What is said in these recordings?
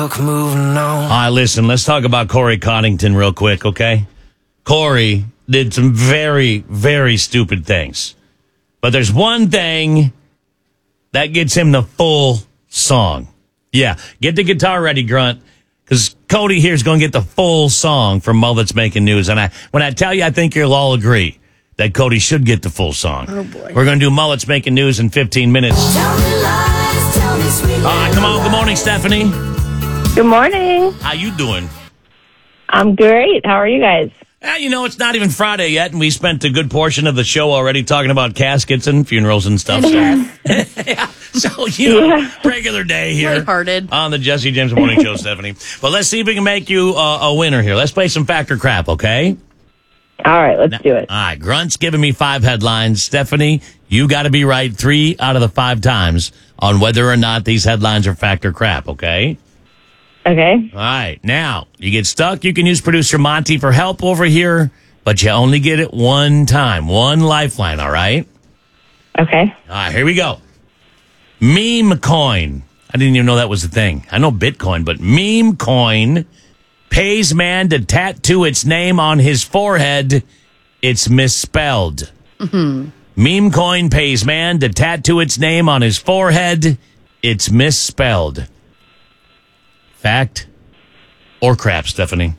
book, moving on. All right, listen, let's talk about Corey Connington real quick, okay? Corey did some very, very stupid things. But there's one thing that gets him the full song. Yeah, get the guitar ready, Grunt, because Cody here is going to get the full song from Mullets Making News. And when I tell you, I think you'll all agree that Cody should get the full song. Oh, boy. We're going to do Mullets Making News in 15 minutes. Tell me lies, tell me sweet All right, come on. Good morning, Stephanie. Good morning. How you doing? I'm great. How are you guys? You know, it's not even Friday yet, and we spent a good portion of the show already talking about caskets and funerals and stuff. So, regular day here Lighthearted. on the Jesse James Morning Show, Stephanie. But let's see if we can make you a winner here. Let's play some Fact or Crap, okay? All right, let's do it. All right, Grunt's giving me 5 headlines. Stephanie, you got to be right 3 out of the 5 times on whether or not these headlines are fact or crap, okay? Okay. All right. Now, you get stuck, you can use producer Monty for help over here, but you only get it one time, one lifeline, all right? Okay. All right, here we go. Meme coin. I didn't even know that was a thing. I know Bitcoin, but meme coin pays man to tattoo its name on his forehead. It's misspelled. Mm-hmm. Meme coin pays man to tattoo its name on his forehead. It's misspelled. Fact or crap, Stephanie?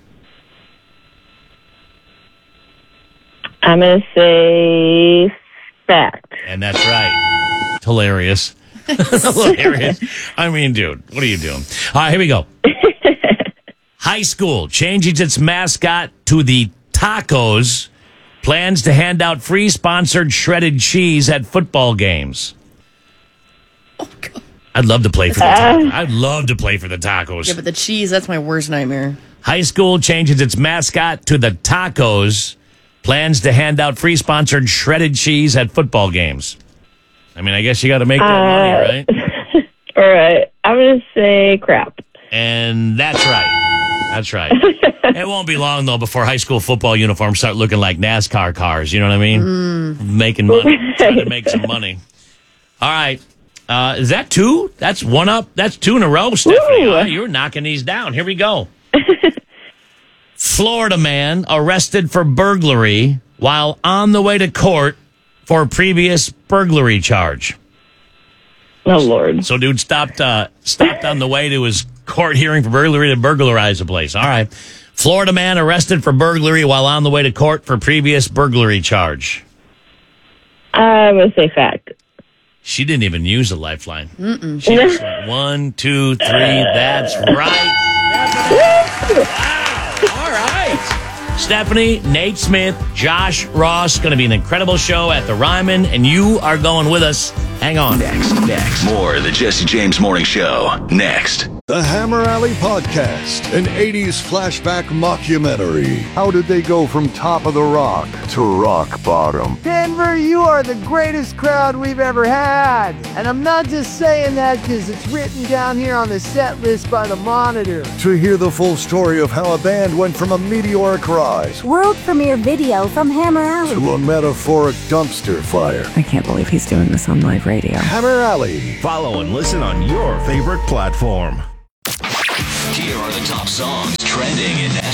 I'm going to say fact. And that's right. It's hilarious. Hilarious. I mean, dude, what are you doing? All right, here we go. High school changes its mascot to the Tacos. Plans to hand out free sponsored shredded cheese at football games. Oh, God. I'd love to play for the Tacos. I'd love to play for the Tacos. Yeah, but the cheese, that's my worst nightmare. High school changes its mascot to the Tacos. Plans to hand out free sponsored shredded cheese at football games. I mean, I guess you got to make that money, right? All right. I'm going to say crap. And that's right. That's right. It won't be long, though, before high school football uniforms start looking like NASCAR cars. You know what I mean? Making money. Trying to make some money. All right. Is that 2? That's 1 up. That's 2 in a row, Stephanie. Right, you're knocking these down. Here we go. Florida man arrested for burglary while on the way to court for previous burglary charge. Oh, Lord. So, dude stopped on the way to his court hearing for burglary to burglarize the place. All right. Florida man arrested for burglary while on the way to court for previous burglary charge. I'm going to say fact. She didn't even use a lifeline. She just went 1, 2, 3. That's right. Wow. All right. Stephanie, Nate Smith, Josh Ross. Going to be an incredible show at the Ryman, and you are going with us. Hang on. Next. More of the Jesse James Morning Show. Next. The Hammer Alley Podcast, an 80s flashback mockumentary. How did they go from top of the rock to rock bottom? Denver, you are the greatest crowd we've ever had. And I'm not just saying that because it's written down here on the set list by the Monitor. To hear the full story of how a band went from a meteoric rise World premiere video from Hammer Alley. to a metaphoric dumpster fire. I can't believe he's doing this on live radio. Hammer Alley. Follow and listen on your favorite platform. Here are the top songs trending in